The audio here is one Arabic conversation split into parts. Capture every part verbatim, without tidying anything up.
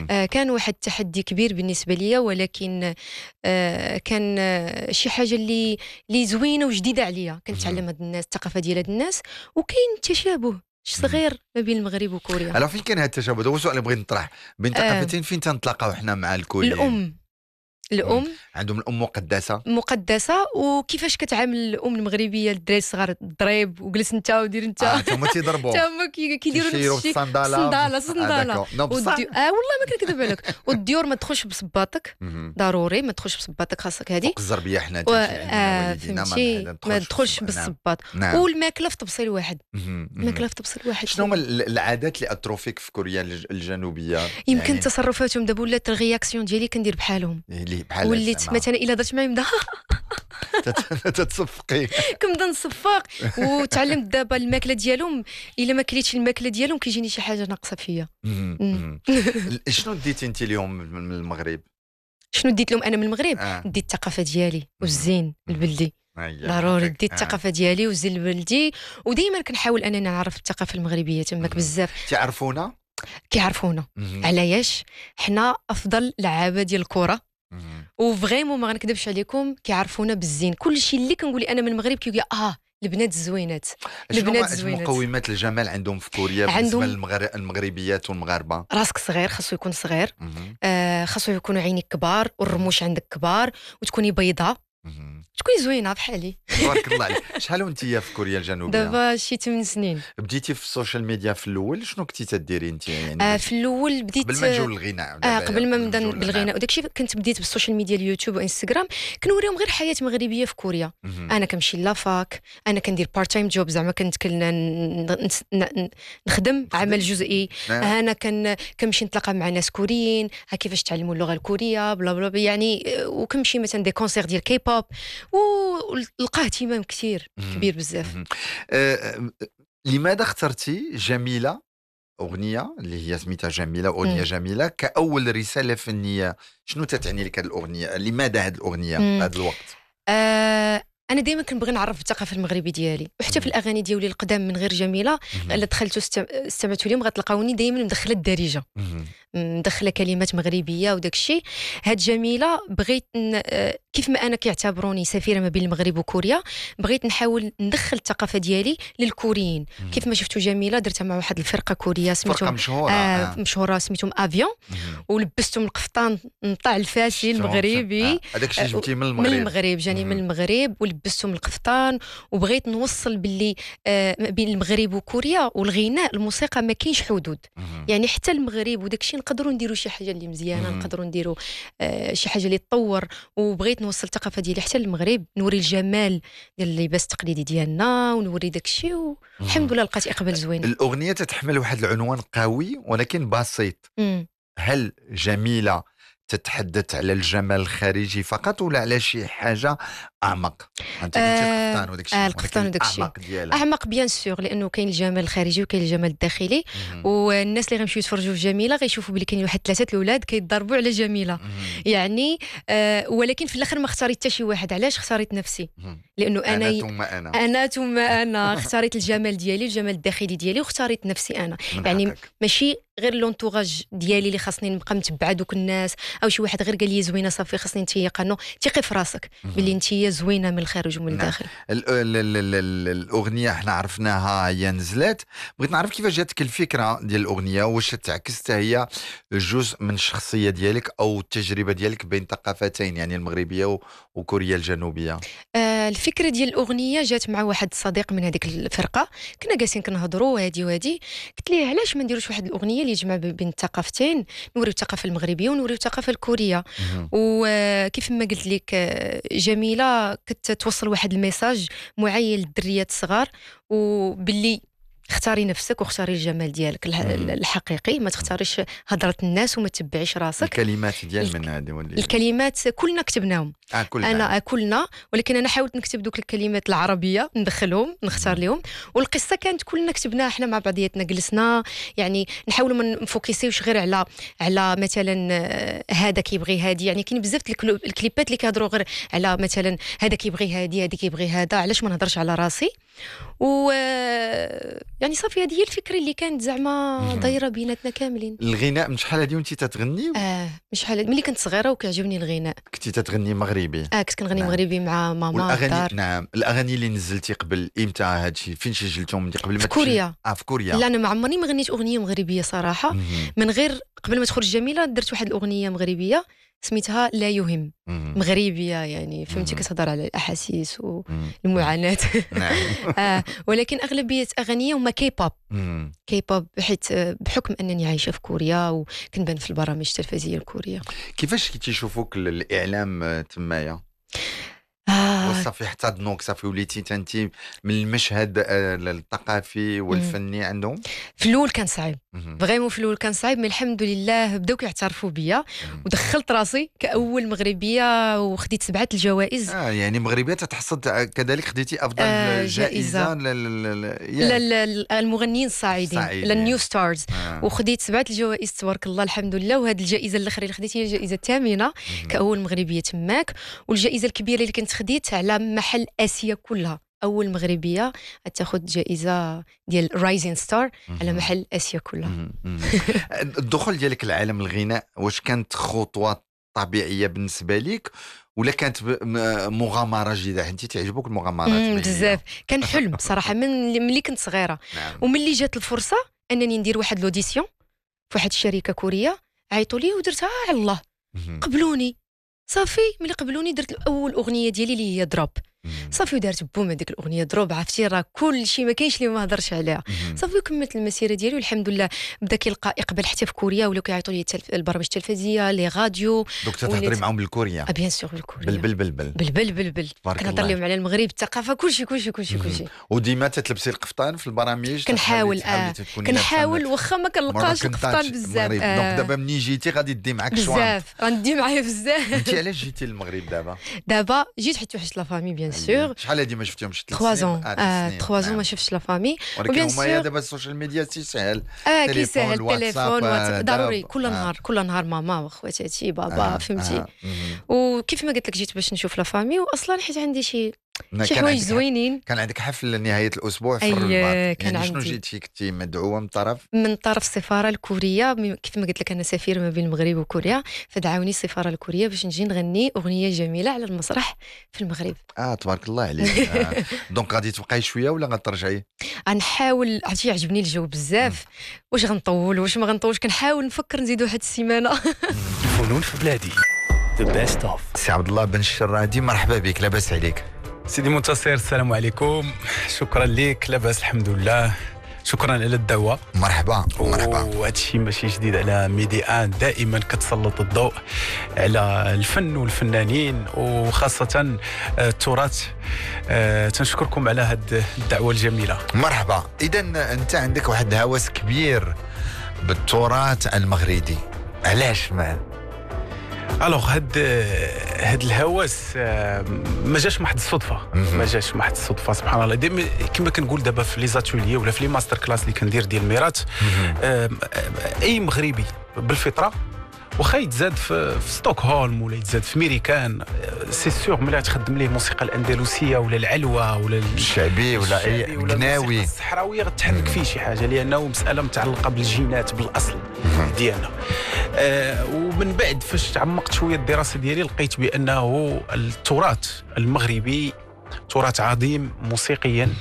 آه كان واحد التحدي كبير بالنسبه ليا، ولكن آه كان آه شي حاجه اللي اللي زوينه وجديده عليا. كنتعلم هاد الناس الثقافه ديال هاد الناس، وكاين تشابه صغير ما بين المغرب وكوريا. الو فين كاين هذا التشابه؟ هو السؤال اللي بغيت نطرح بين آه ثقافتين، فين تنتلاقاو حنا مع الكوريين؟ الام الام عندهم الام مقدسه مقدسه، وكيفاش كتعامل الام المغربيه الدراري الصغار، الضريب وجلس انت ودير انت. اه تما تيضربوا تا هما كي- كيديروا تيشيروا نفس الشيء. الصندالة. صنداله آه، صنداله داكور. نو، بصح. والديو... اه والله ما كنكذب عليك. والديور ما تدخلش بصباطك، مهم. ضروري ما تدخلش بصباطك، خاصك هذه. فوق الزربيه حنا و... تمشي عندنا آه والدينا فهمتي، ما ما تدخلش بالصب- نعم. بالصباط. نعم. والماكله في طبسيل واحد، مهم. مهم. الماكله في طبسيل واحد. شنو هما ال- العادات اللي اثروا فيك في كوريا الج- الجنوبيه؟ يمكن يعني تصرفاتهم دابا ولات الرياكسيون ديالي كندير بحالهم. اللي بحال وليت زعما مثلا الا درت معايا تت- تتصفقي. كنبدا نصفق. وتعلمت دابا الماكله ديالهم، الا ما كليتش الماكله ديالهم كيجيني شي حاجه ناقصه فيا. مهم. مم. مهم. شنو ديتي انت اليوم من المغرب؟ شنو ديت لهم انا من المغرب؟ آه. ديت الثقافه ديالي والزين البلدي. هيا، ضروري هكاك. ديت آه. الثقافه ديالي والزين البلدي، وديما كنحاول انني نعرف الثقافه المغربيه تماك مم. بزاف. تعرفونا؟ كيعرفونا مهم. علاش حنا افضل لعابه ديال الكره، مهم. وفريمون ما غنكذبش عليكم كيعرفونا بالزين. كلشي اللي كنقول انا من المغرب كيقول اه البنات الزوينات. شنو البنات هما الزوينات. مقومات الجمال عندهم في كوريا بالنسبه عندهم- للمغر- المغربيات والمغاربه؟ راسك صغير، خاصو يكون صغير، مهم. آه خاصو يكونوا عينيك كبار والرموش عندك كبار، وتكوني بيضاء، مهم. تكوني زوينه بحالي. تبارك الله عليك. شحال وانت في كوريا الجنوبيه؟ دابا شي ثمان سنين. بديتي في السوشيال ميديا في الاول، شنو كنتي تديري انت يعني آه باش- في الاول بديت قبل ما نجيو للغناء؟ آه دابا قبل ما نجيو نبدا للغناء. بالغناء وداكشي، كنت بديت بالسوشيال ميديا اليوتيوب وانستغرام، كنوريهم غير حياه مغربيه في كوريا. مهم. انا كنمشي لافاك، انا كندير بارت تايم جوب، زعما كنت كن نخدم عمل جزئي. نعم. انا كن كنمشي نتلاقى مع ناس كوريين، ها كيفاش تعلموا اللغه الكوريه بلا بلا بلا، يعني آه، وكنمشي مثلا دي كونسير ديال كي بوب، ولقاه اهتمام كثير مهم. كبير بزاف. مهم. آه، آه، لماذا اخترتي جميله، اغنيه اللي هي سميتها جميله، اغنيه مم. جميله كاول رساله فنيه؟ شنو تتعني لك هذه الاغنيه؟ لماذا هذه الاغنيه مم. في هذا الوقت؟ آه انا دائما كنبغي نعرف الثقافه المغربيه ديالي، وحتى في مم. الاغاني ديالي القدام من غير جميله مهم. الا دخلتوا استم... استمعتوا لهم غتلقاوني دائما مدخله الدارجه، مهم. مدخله كلمات مغربيه وداك الشيء. هاد جميله بغيت ن... آه، كيف ما انا كيعتبروني سفيره ما بين المغرب وكوريا، بغيت نحاول ندخل الثقافه ديالي للكوريين. مهم. كيف ما شفتوا جميله درتها مع واحد الفرقه كوريه فرقه سميتهم مشهوره. آه آه. مشهوره سميتهم افيون، مهم. ولبستهم القفطان نطاع الفاسي شفتهم- المغربي. آه. هذاك الشيء آه، جبتي من من المغرب؟ المغرب جاني من مهم. المغرب، ولبستهم القفطان، وبغيت نوصل باللي آه ما بين المغرب وكوريا والغناء الموسيقى ما كاينش حدود. مهم. يعني حتى المغرب وداك الشيء نقدروا نديروا شي حاجه اللي مزيانه، مهم. نقدروا نديروا آه شي حاجه اللي تطور. وبغيت نوصل الثقافه ديالي حتى للمغرب، نوري الجمال ديال اللباس التقليدي ديالنا، ونوري داك الشيء، والحمد لله لقيت اقبال زوين. الاغنيه تتحمل واحد العنوان قوي ولكن بسيط. مم. هل جميله تتحدث على الجمال الخارجي فقط ولا على شي حاجه اعمق؟ انت قلتي آه، القفطان وداك الشيء، آه، القفطان وداك الشيء. اعمق ديالها. اعمق بيان سور، لانه كاين الجمال الخارجي وكاين الجمال الداخلي. مهم. والناس اللي غيمشيو يتفرجوا في جميله غيشوفوا بلي كاين واحد ثلاثه الاولاد كيتضربوا على جميله. مهم. يعني آه ولكن في الاخر ما اختاريت حتى شي واحد. علاش اختاريت نفسي؟ مهم. لانه انا انا ي... ثم انا انا ثم انا اختاريت الجمال ديالي، الجمال الداخلي ديالي، واختاريت نفسي انا. من يعني حقك. ماشي غير لونتوراج ديالي اللي خاصني نبقى متبعه دوك الناس، او شي واحد غير قال لي زوينه صافي خاصني نتيق. نو ثقي في راسك مهم. باللي انت زوينه من الخارج ومن نعم. الداخل. ال- ال- ال- ال- ال- الاغنيه احنا عرفناها هي نزلت، بغيت نعرف كيفاش جاتك الفكره ديال الاغنيه، واش تعكس حتى هي جزء من الشخصيه ديالك او التجربه ديالك بين ثقافتين، يعني المغربيه و- وكوريا الجنوبيه؟ آه الفكره ديال الاغنيه جات مع واحد الصديق من هذيك الفرقه، كنا جالسين كنهضروا هادي وهادي، قلت ليه علاش ما نديروش واحد الاغنيه اللي يجمع بين الثقافتين، نوريو الثقافه المغربيه ونوريو الثقافه الكوريه. مهم. وكيف ما قلت لك آه، جميله كتوصل واحد الميساج معين للدريات الصغار، وباللي اختاري نفسك واختاري الجمال ديالك الح- مم. الحقيقي، ما تختاريش هضره الناس وما تتبعيش راسك. الكلمات ديال الك- من هذه واللي الكلمات كلنا كتبناهم، اه كل انا كلنا، ولكن انا حاولت نكتب دوك الكلمات العربيه ندخلهم نختار مم. لهم. والقصه كانت كلنا كتبناها حنا مع بعضياتنا، جلسنا يعني نحاولوا ما نفوكسيوش غير على على مثلا آه، هذا كيبغي هادي. يعني كاين بزاف ديال الكلو- الكليبات اللي كيهضروا غير على مثلا هذا كيبغي هادي هذا كيبغي هذا، علاش ما نهضرش على راسي؟ و يعني صافي هذه هي الفكره اللي كانت زعما مهم. دايره بيناتنا كاملين. الغناء من شحال هادي وانت تتغني؟ اه مش حال ملي كنت صغيره وكيعجبني الغناء. كنتي تتغني مغربي؟ اه كنت كنغني نعم. مغربي مع ماما والاغاني الدار نعم، الاغاني اللي نزلتي قبل امتى هادشي؟ فين سجلتهم من قبل ما في تمشي؟ كوريا. اه في كوريا. لا انا ما عمرني ما غنيت اغنيه مغربيه صراحه. مهم. من غير قبل ما تخرج جميله درت واحد الاغنيه مغربيه سميتها لا يهم. مهم. مغربيه يعني فهمتي، مهم. كتهضر على الاحاسيس مهم. والمعاناه. نعم. آه ولكن اغلبيه اغانيه هما كي بوب. مهم. كي بوب حيت آه، بحكم انني عايشه في كوريا وكنبان في البرامج التلفزيونيه الكوريه. كيفاش كيتيشوفوك ال- الاعلام آه، تمايا؟ آه وصافي حتضنوك صافي وليتي تنتي من المشهد آه، الثقافي والفني عندهم؟ في الاول كان صعيب مهم. فغيمون، في الاول كان صعيب، مي الحمد لله بداو كيعترفوا بيا مهم. ودخلت راسي كاول مغربيه وخديت سبعه الجوائز. اه يعني مغربيه تتحصد آه، كذلك خديتي افضل آه، جائزه جائزة. ل- ل- ل- لا ياك. لا لا، المغنيين الصاعدين، الصاعدين. لا النيو ستارز. آه. وخديت سبعه الجوائز تبارك الله الحمد لله. وهذه الجائزه الاخرى اللي خديت هي الجائزه الثامنه مهم. كاول مغربيه تماك. والجائزه الكبيره اللي كنت خديت على محل اسيا كلها، اول مغربيه تاخذ جائزه ديال رايزين ستار على مهم. محل اسيا كلها. مهم. مهم. الدخول ديالك لعالم الغناء واش كانت خطوه طبيعيه بالنسبه لك ولا كانت ب- م- مغامره جديده؟ انت تعجبوك المغامرات؟ مم، الغنائية؟ بزاف. كان حلم صراحه من ملي كنت صغيره. نعم. وملي جات الفرصه انني ندير واحد لوديسيون في واحد الشركه كوريه، عيطوا لي ودرتها على الله. مهم. قبلوني صافي، ملي قبلوني درت اول اغنيه ديالي اللي هي دروب. مهم. صافي ودارت بوم هذيك الاغنيه دروب، عرفتي راه كل شيء ما كاينش اللي ما هضرش عليها. مهم. صافي وكملت المسيره ديالي والحمد لله بدا كيلقى اقبال حتى في كوريا، ولاو كيعيطوا لي التلف... البرامج التلفزيونيه لي راديو. دوك تهضري وليت- معاهم بالكوريا؟ اه بيان سور بالكوريا. بلبل بلبل. بلبل بلبل. تبارك كنهضر الله. لهم على المغرب، الثقافه، كلشي كلشي كلشي مهم. كلشي. وديما تتلبسي القفطان في البرامج؟ كنحاول تحاولي اه تكوني كنحاول لابسة واخا ما كنلقاش مروكان القفطان تاتش بزاف. المغرب. دونك آه دابا مني جيتي غادي دي معاك شوان. بزاف غندي معايا بزاف. انت علاش جيتي للمغرب دابا؟ دابا جيت حيت وحشت لا فامي بيان سور. شحال هادي ما شفتيهمش؟ ثلاثة زون اه ثلاثة زون ما شفتش لا فامي. ولكن وبيان هما يا سور دابا السوشيال ميديا تيسهل. اه تليفون، كيسهل الواتساب، التليفون آه، واتساب ضروري داب- كل آه. نهار كل نهار ماما وخواتاتي بابا آه، فهمتي. آه، مهم. وكيف ما قلت لك جيت باش نشوف لا فامي، واصلا حيت عندي شي كان شي حوايج عندك حف- زوينين كان عندك حفل نهايه الاسبوع في أي، الرباط. كان يعني شنو عندي. جيتي كنتي مدعوه من طرف؟ من طرف السفاره الكوريه. م- كيف ما قلت لك انا سفير ما بين المغرب وكوريا، فدعاوني السفاره الكوريه باش نجي نغني اغنيه جميله على المسرح في المغرب. اه تبارك الله عليك. آه. دونك غادي تبقاي شويه ولا غترجعي؟ غنحاول، عرفتي يعجبني الجو بزاف. واش غنطول واش ما غنطولش، كنحاول نفكر نزيدو واحد السيمانه. الفنون في بلادي The best of. سي عبد الله بن الشرادي، مرحبا بك، لاباس عليك؟ سيدي منتصر السلام عليكم، شكرا لك، لاباس الحمد لله، شكرا على الدعوة. مرحبا مرحبا. وهذا الشيء ماشي جديد على ميدي ان، دائما كتسلط الضوء على الفن والفنانين وخاصة التراث. آه، تنشكركم على هذه الدعوة الجميلة. مرحبا. اذا انت عندك واحد الهوس كبير بالتراث المغربي، علاش؟ ما الوغ هاد هاد الهوس آه، ما جاش محض الصدفه، مهم. ما جاش محض الصدفه سبحان الله. ديما كما كنقول دابا في لي زاتوليي ولا في لي ماستر كلاس اللي كندير ديال الميراث، آه، اي مغربي بالفطره واخا يتزاد في, في ستوكهولم ولا يتزاد في ميريكان، سي سيغ ملي تخدم ليه الموسيقى الاندلسيه ولا العلوه ولا الشعبي ولا اي الشعبي ولا قناوي. الموسيقى الصحراويه غتحرك فيه شي حاجه، لانه مساله متعلقه بالجينات بالاصل ديالنا. آه ومن بعد فاش تعمقت شويه الدراسه ديالي لقيت بانه التراث المغربي تراث عظيم موسيقيا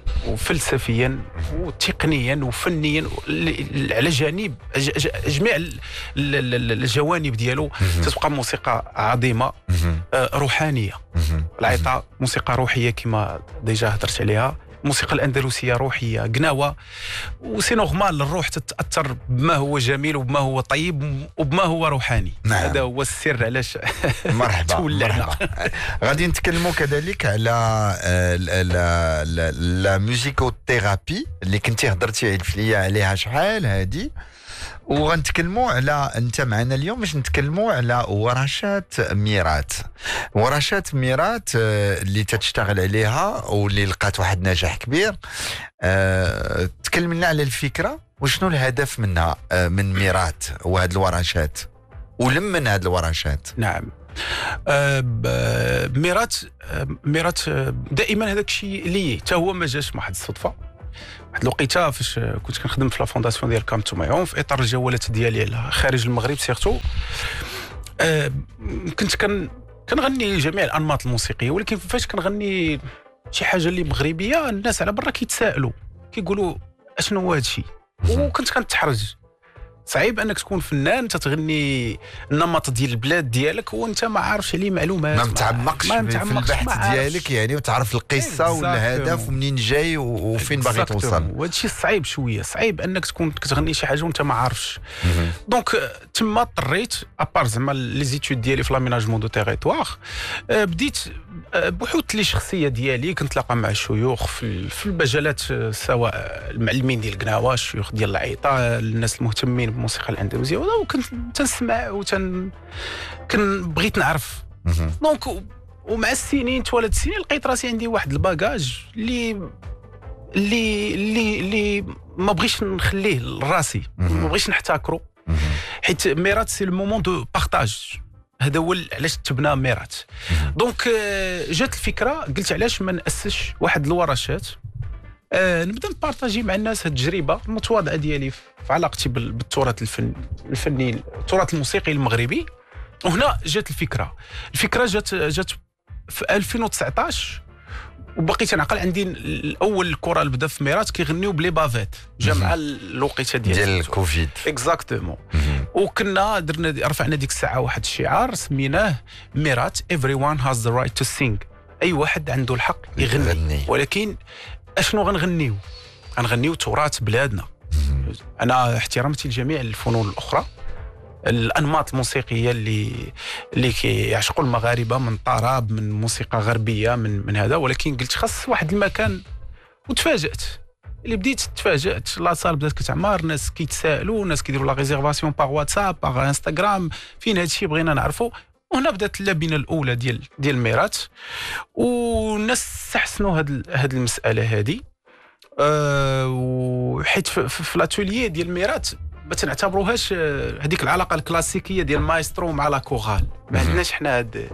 وفلسفيا وتقنيا وفنيا ل- على جانب ج- ج- جميع ال- ال- ال- الجوانب ديالو. تتبقى موسيقى عظيمه آه، روحانيه. العيطه موسيقى روحيه كما ديجا هضرت عليها، الموسيقى الاندلسيه روحيه قناوه، وسي نورمال الروح تتاثر بما هو جميل وبما هو طيب وبما هو روحاني. نعم. هذا هو السر علاش مرحبا تولعنا. مرحبا. غادي نتكلموا كذلك على آه، لا لا لا لا ميوزيكوثيرابي اللي كنتي هضرتي ليا عليها شحال هادي، وغنتكلموا على انت معنا اليوم باش نتكلموا على ورشات ميرات. ورشات ميرات آه، اللي تتشتغل عليها واللي لقات واحد نجاح كبير. أه تكلم لنا على الفكره وشنو الهدف منها، آه، من ميرات وهاد الورشات. ولمن هاد الورشات. نعم. آه ميرات آه ميرات آه دائما هذاك الشيء لي حتى هو ما جاش واحد الصدفه. واحد الوقيته فاش كنت كنخدم في لا فونداسيون ديال كام تو مايون في اطار الجولات ديالي على خارج المغرب سيرتو، آه كنت كن كنغني جميع الانماط الموسيقيه، ولكن فاش كنغني شي حاجه اللي مغربيه الناس على برا كيتسائلوا كيقولوا اشنو هو هذا الشيء، وكنت كنتحرج. صعيب انك تكون فنان تتغني النمط ديال البلاد ديالك وانت ما عارفش عليه معلومات، ما متعمقش في البحث ديالك يعني، وتعرف القصه والهدف ومنين جاي وفين باغي توصل. وهذا الشيء صعيب شويه، صعيب انك تكون كتغني شي حاجه وانت ما عارفش. دونك تما اضطريت ابار زعما لي زيتود ديالي في لاميناجمون دو تيريتوار، بديت بحوث لي شخصيه ديالي، كنتلاقى مع الشيوخ في المجالات سواء المعلمين ديال القناوه، الشيوخ ديال العيطه، الناس المهتمين بالموسيقى الاندلسيه، وكنت تنسمع وتن كن بغيت نعرف. دونك ومع السنين توالت السنين لقيت راسي عندي واحد الباجاج اللي اللي اللي اللي ما بغيتش نخليه لراسي، ما بغيتش نحتكرو، حيت ميرات سي لو مومون دو بارطاج. هذا هو علاش تبنى ميرات. دونك جات الفكره، قلت علاش ما ناسسش واحد الورشات، أه نبدا نبارطاجي مع الناس هاد التجربه المتواضعه ديالي في علاقتي بالتراث الفن الفني التراث الموسيقي المغربي. وهنا جات الفكره الفكره جات جات في ألفين وتسعطاش، وبقيت تنعقل عندي الاول كورال بدا في ميرات كيغنيو بلي بافيت، جا مع الوقيته ديال ديال الكوفيد اكزاكتومون. وكنا درنا رفعنا ديك الساعه واحد الشعار سميناه ميرات everyone has the right to sing، اي واحد عنده الحق يغني، ولكن اشنو غنغنيو؟ غنغنيو تراث بلادنا. انا احترامتي لجميع الفنون الاخرى، الانماط الموسيقيه اللي اللي كيعشقوا المغاربه من طرب، من موسيقى غربيه، من من هذا، ولكن قلت خاص واحد المكان. وتفاجات اللي بديت تفاجات، لا صال بدات كتعمر، الناس كيتسائلوا، الناس كيديروا لا ريزيرفاسيون باغ واتساب باغ انستغرام، فين هذا الشيء بغينا نعرفوا. وهنا بدات اللبنه الاولى ديال ديال ميرات، والناس استحسنوا هاد هاد المساله هذه. أه وحيت في, في الاتوليي ديال ميرات ما تنعتبروهاش هذيك العلاقه الكلاسيكيه ديال مايسترو مع لا كورال، ما عندناش حنا هاد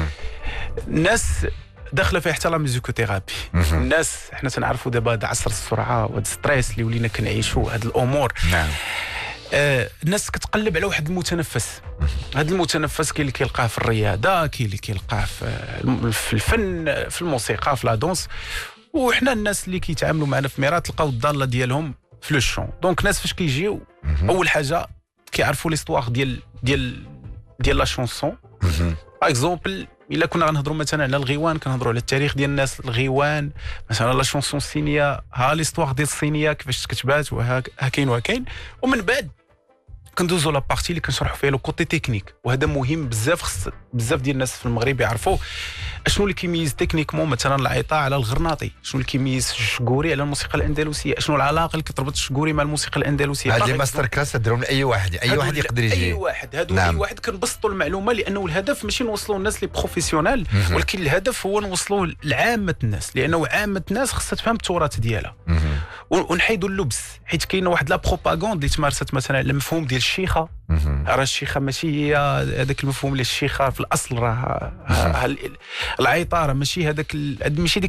الناس داخله فيها حتى لا ميوزيكوثيرابي. الناس حنا تنعرفوا دابا هذا عصر السرعه وهذا الستريس اللي ولينا كنعيشوا، هاد الامور. نعم. آه الناس كتقلب على واحد المتنفس. هذا المتنفس كاين اللي كيلقاه في الرياضه، كاين اللي كيلقاه في الفن، في الموسيقى، في لا دونس. وحنا الناس اللي كيتعاملوا معنا في ميرات لقاو الضاله ديالهم في لو شون. دونك الناس فاش كيجيو اول حاجه كيعرفوا ليستواغ ديال ديال ديال لا شونسون. باغ اكزومبل الا كنا غنهضروا مثلا على الغيوان، كنهضروا على التاريخ ديال الناس الغيوان، مثلا لا شونسون الصينيه، ها ليستواغ ديال الصينيه كيفاش تكتبات، وها كاين وكاين. ومن بعد كندوزو لا بارتي اللي كنشرحوا فيها لو كوتي تكنيك، وهذا مهم بزاف. خص بزاف ديال الناس في المغرب يعرفوا اشنو اللي كيميز تكنيكمون مثلا العيطه على الغرناطي، شنو اللي كيميز الشكوري على الموسيقى الاندلسيه، شنو العلاقه اللي كتربط الشكوري مع الموسيقى الاندلسيه. هذه ماستر كلاس ديرهم لاي واحد، اي واحد يقدر يجي، اي واحد. هادو نعم. اي واحد كنبسطوا المعلومه، لانه الهدف ماشي نوصلوا الناس لي بروفيسيونال، ولكن الهدف هو نوصلوا لعامه الناس، لانه عامه الناس خصها تفهم التراث ديالها. ونحيدوا اللبس، حيت كاينه واحد لا بروباغوند اللي تمارست مثلا على المفهوم ديال الشيخه. راه الشيخه ماشي هي هذاك المفهوم اللي الشيخه في الاصل، راه العيطه راه ماشي هذاك ماشي ديك